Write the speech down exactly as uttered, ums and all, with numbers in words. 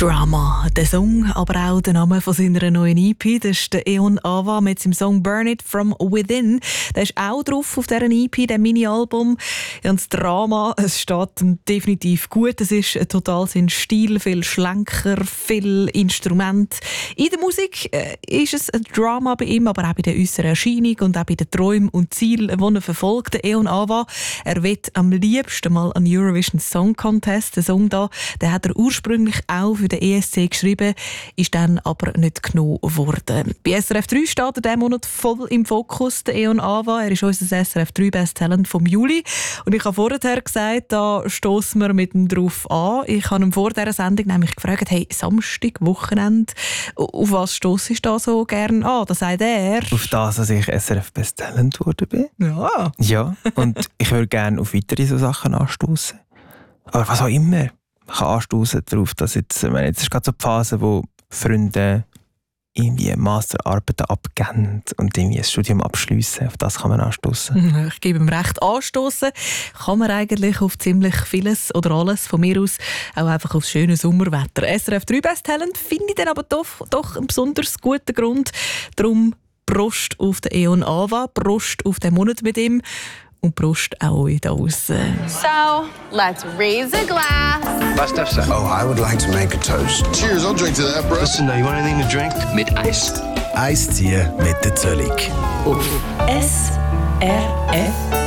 Drama, der Song, aber auch der Name von seiner neuen E P. Das ist der Eon Ava mit seinem Song «Burn It From Within». Der ist auch drauf auf dieser E P, dem Mini-Album. Ja, und das Drama, es steht ihm definitiv gut. Es ist total sein Stil, viel schlanker, viel Instrument. In der Musik äh, ist es ein Drama bei ihm, aber auch bei der äußeren Erscheinung und auch bei den Träumen und Zielen, die er verfolgt. Der Eon Ava, er will am liebsten mal an Eurovision Song Contest. Den Song da, den hat er ursprünglich auch für den E S C geschrieben, ist dann aber nicht genommen worden. Bei S R F drei steht er diesen Monat voll im Fokus, der Eon Ava. Er ist unser S R F drei Best Talent vom Juli. Und ich habe vorher gesagt, da stossen wir mit ihm drauf an. Ich habe ihn vor dieser Sendung nämlich gefragt, hey, Samstag, Wochenende, auf was stossest du da so gerne an? Da sagt er... Auf das, dass ich S R F Best Talent geworden bin. Ja. Ja, und ich würde gerne auf weitere so Sachen anstoßen. Aber was auch immer. Ich kann anstoßen darauf, dass jetzt, ich meine, jetzt ist gerade so die Phase, wo Freunde irgendwie Masterarbeiten abgeben und irgendwie ein Studium abschliessen. Auf das kann man anstoßen. Ich gebe ihm recht, anstoßen kann man eigentlich auf ziemlich vieles oder alles von mir aus, auch einfach aufs schöne Sommerwetter. S R F drei Best Talent finde ich dann aber doch, doch einen besonders guten Grund. Darum Prost auf den Eon Ava, Prost auf den Monat mit ihm. Und Prost auch euch da draussen. So, let's raise a glass. Was darfst du? Oh, I would like to make a toast. Cheers, I'll drink to that, bro. Listen, you want anything to drink? Mit Eis. Eis ziehen mit der Zöllig. Auf S R F